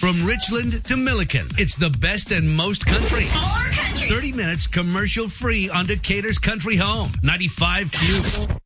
From Richland to Milliken, it's the best and most country. More country. 30 minutes commercial free on Decatur's Country Home. 95 Q.